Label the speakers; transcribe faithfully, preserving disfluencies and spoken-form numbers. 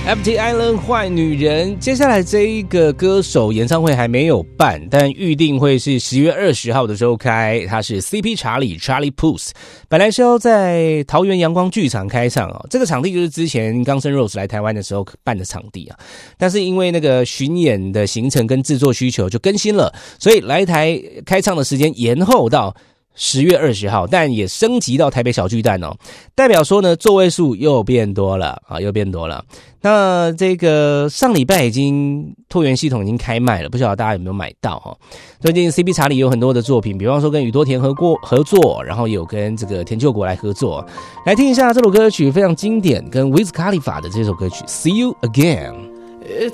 Speaker 1: Empty Island 坏女人，接下来这一个歌手演唱会还没有办，但预定会是十月二十号的时候开。他是 C P 查理 Charlie Puth， 本来是要在桃园阳光剧场开唱哦，这个场地就是之前刚生 Rose 来台湾的时候办的场地啊，但是因为那个巡演的行程跟制作需求就更新了，所以来台开唱的时间延后到十月二十号，但也升级到台北小巨蛋哦，代表说呢座位数又变多了啊，又变多了。那这个上礼拜已经拓元系统已经开卖了，不晓得大家有没有买到哈？最近 C P 查理有很多的作品，比方说跟宇多田合过合作，然后有跟这个田柾国来合作，来听一下这首歌曲非常经典，跟 Wiz Khalifa 的这首歌曲 See You Again。